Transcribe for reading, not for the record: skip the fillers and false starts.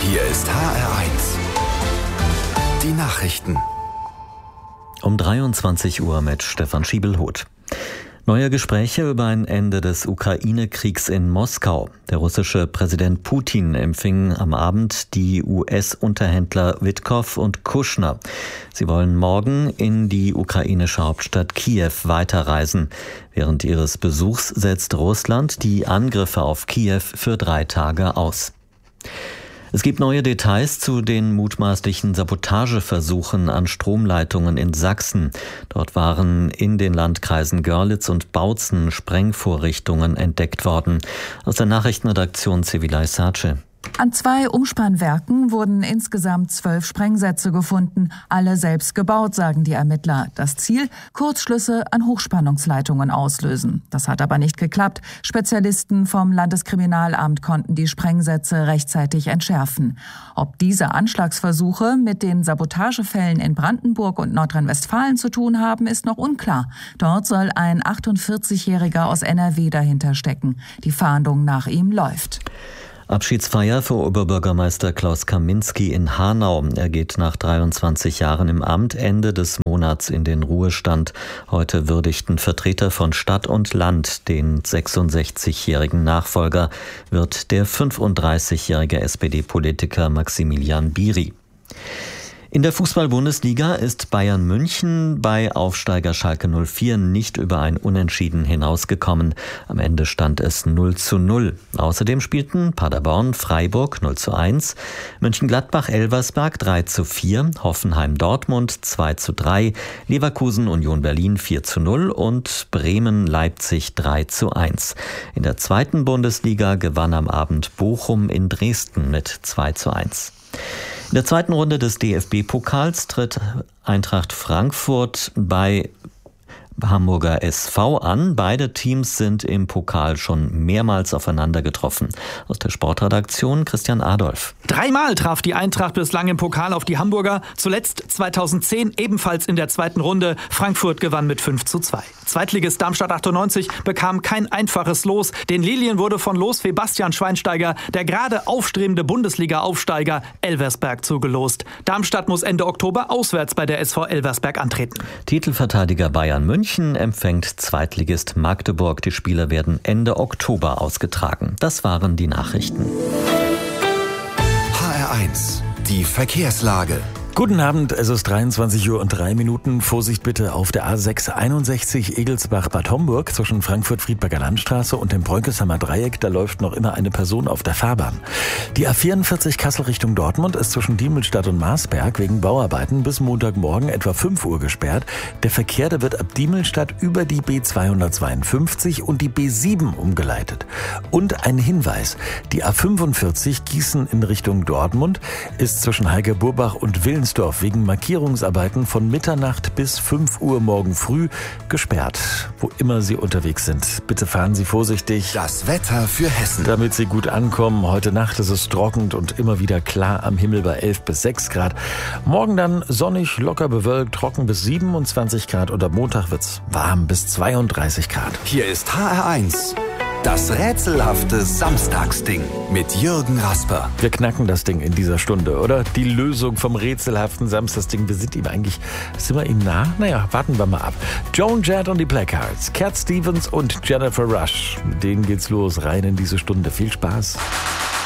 Hier ist HR1. Die Nachrichten. Um 23 Uhr mit Stefan Schiebelhoth. Neue Gespräche über ein Ende des Ukraine-Kriegs in Moskau. Der russische Präsident Putin empfing am Abend die US-Unterhändler Witkow und Kushner. Sie wollen morgen in die ukrainische Hauptstadt Kiew weiterreisen. Während ihres Besuchs setzt Russland die Angriffe auf Kiew für 3 Tage aus. Es gibt neue Details zu den mutmaßlichen Sabotageversuchen an Stromleitungen in Sachsen. Dort waren in den Landkreisen Görlitz und Bautzen Sprengvorrichtungen entdeckt worden. Aus der Nachrichtenredaktion Sevilay Sace. An 2 Umspannwerken wurden insgesamt 12 Sprengsätze gefunden, alle selbst gebaut, sagen die Ermittler. Das Ziel: Kurzschlüsse an Hochspannungsleitungen auslösen. Das hat aber nicht geklappt. Spezialisten vom Landeskriminalamt konnten die Sprengsätze rechtzeitig entschärfen. Ob diese Anschlagsversuche mit den Sabotagefällen in Brandenburg und Nordrhein-Westfalen zu tun haben, ist noch unklar. Dort soll ein 48-Jähriger aus NRW dahinter stecken. Die Fahndung nach ihm läuft. Abschiedsfeier für Oberbürgermeister Klaus Kaminski in Hanau. Er geht nach 23 Jahren im Amt Ende des Monats in den Ruhestand. Heute würdigten Vertreter von Stadt und Land den 66-jährigen Nachfolger, wird der 35-jährige SPD-Politiker Maximilian Biri. In der Fußball-Bundesliga ist Bayern München bei Aufsteiger Schalke 04 nicht über ein Unentschieden hinausgekommen. Am Ende stand es 0:0. Außerdem spielten Paderborn Freiburg 0:1, Mönchengladbach Elversberg 3:4, Hoffenheim Dortmund 2:3, Leverkusen Union Berlin 4:0 und Bremen Leipzig 3:1. In der zweiten Bundesliga gewann am Abend Bochum in Dresden mit 2:1. In der zweiten Runde des DFB-Pokals tritt Eintracht Frankfurt bei Hamburger SV an. Beide Teams sind im Pokal schon mehrmals aufeinander getroffen. Aus der Sportredaktion Christian Adolf. 3-mal traf die Eintracht bislang im Pokal auf die Hamburger. Zuletzt 2010 ebenfalls in der zweiten Runde. Frankfurt gewann mit 5:2. Zweitligist Darmstadt 98 bekam kein einfaches Los. Den Lilien wurde von Losfee Bastian Schweinsteiger der gerade aufstrebende Bundesliga-Aufsteiger Elversberg zugelost. Darmstadt muss Ende Oktober auswärts bei der SV Elversberg antreten. Titelverteidiger Bayern München empfängt Zweitligist Magdeburg. Die Spiele werden Ende Oktober ausgetragen. Das waren die Nachrichten. HR1, die Verkehrslage. Guten Abend, es ist 23:03 Uhr. Vorsicht bitte auf der A6 61 Egelsbach-Bad Homburg zwischen Frankfurt-Friedberger Landstraße und dem Breunkesheimer Dreieck. Da läuft noch immer eine Person auf der Fahrbahn. Die A44 Kassel Richtung Dortmund ist zwischen Diemelstadt und Marsberg wegen Bauarbeiten bis Montagmorgen etwa 5 Uhr gesperrt. Der Verkehr, der wird ab Diemelstadt über die B252 und die B7 umgeleitet. Und ein Hinweis: Die A45 Gießen in Richtung Dortmund ist zwischen Heike-Burbach und Willensdorf wegen Markierungsarbeiten von Mitternacht bis 5 Uhr morgen früh gesperrt. Wo immer Sie unterwegs sind, bitte fahren Sie vorsichtig. Das Wetter für Hessen. Damit Sie gut ankommen, heute Nacht ist es trocken und immer wieder klar am Himmel bei 11 bis 6 Grad. Morgen dann sonnig, locker bewölkt, trocken bis 27 Grad und am Montag wird's warm bis 32 Grad. Hier ist HR1. Das rätselhafte Samstagsding mit Jürgen Rasper. Wir knacken das Ding in dieser Stunde, oder? Die Lösung vom rätselhaften Samstagsding. Sind wir ihm nah? Naja, warten wir mal ab. Joan Jett und die Blackhearts, Cat Stevens und Jennifer Rush. Mit denen geht's los, rein in diese Stunde. Viel Spaß.